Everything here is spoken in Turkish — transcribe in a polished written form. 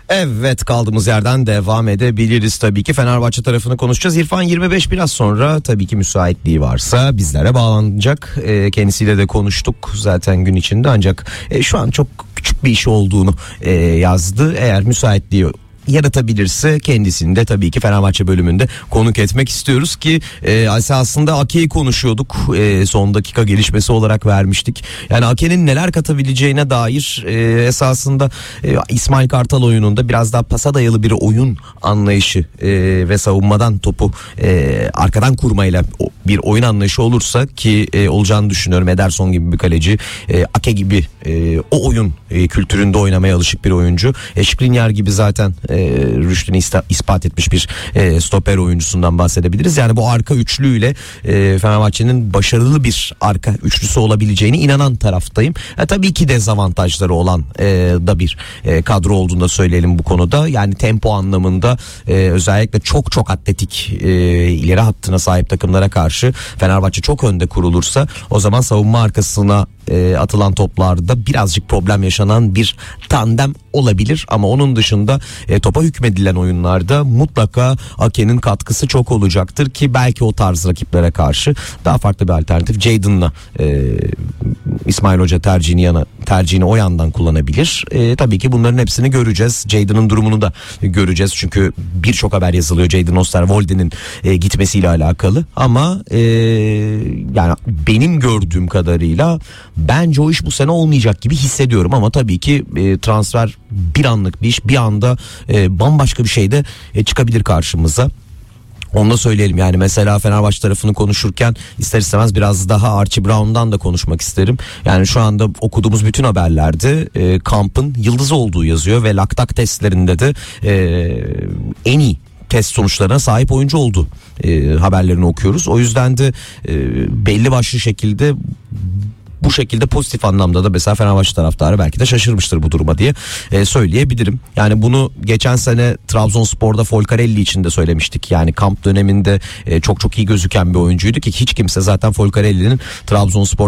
Evet, kaldığımız yerden devam edebiliriz tabii ki. Fenerbahçe tarafını konuşacağız. İrfan 25 biraz sonra tabii ki müsaitliği varsa bizlere bağlanacak. Kendisiyle de konuştuk zaten gün içinde, ancak şu an çok küçük bir iş olduğunu yazdı. Eğer müsaitliği yaratabilirse kendisini de tabii ki Fenerbahçe bölümünde konuk etmek istiyoruz ki aslında Ake'yi konuşuyorduk, son dakika gelişmesi olarak vermiştik. Yani Ake'nin neler katabileceğine dair esasında İsmail Kartal oyununda biraz daha pasa dayalı bir oyun anlayışı ve savunmadan topu arkadan kurmayla bir oyun anlayışı olursa ki olacağını düşünüyorum. Ederson gibi bir kaleci, Ake gibi o oyun kültüründe oynamaya alışık bir oyuncu. Skriniar gibi zaten rüştünü ispat etmiş bir stoper oyuncusundan bahsedebiliriz. Yani bu arka üçlüyle Fenerbahçe'nin başarılı bir arka üçlüsü olabileceğine inanan taraftayım. Tabii ki dezavantajları olan da bir kadro olduğunu da söyleyelim bu konuda. Yani tempo anlamında özellikle çok atletik ileri hattına sahip takımlara karşı Fenerbahçe çok önde kurulursa o zaman savunma arkasına atılan toplarda birazcık problem yaşanan bir tandem olabilir, ama onun dışında topa hükmedilen oyunlarda mutlaka Ake'nin katkısı çok olacaktır ki belki o tarz rakiplere karşı daha farklı bir alternatif Jadon'la İsmail Hoca tercihini o yandan kullanabilir. Tabii ki bunların hepsini göreceğiz. Jadon'ın durumunu da göreceğiz. Çünkü birçok haber yazılıyor Jadon Osterwolde'nin gitmesiyle alakalı. Ama yani benim gördüğüm kadarıyla bence o iş bu sene olmayacak gibi hissediyorum. Ama tabii ki transfer bir anlık bir iş. Bir anda bambaşka bir şey de çıkabilir karşımıza. Onu da söyleyelim. Yani mesela Fenerbahçe tarafını konuşurken ister istemez biraz daha Archie Brown'dan da konuşmak isterim. Yani şu anda okuduğumuz bütün haberlerde kampın yıldızı olduğu yazıyor ve laktak testlerinde de en iyi test sonuçlarına sahip oyuncu oldu haberlerini okuyoruz. O yüzden de belli başlı şekilde bu şekilde pozitif anlamda da mesela Fenerbahçe taraftarı belki de şaşırmıştır bu duruma diye söyleyebilirim. Yani bunu geçen sene Trabzonspor'da Folcarelli için de söylemiştik. Yani kamp döneminde çok iyi gözüken bir oyuncuydu ki hiç kimse zaten Folcarelli'nin Trabzonspor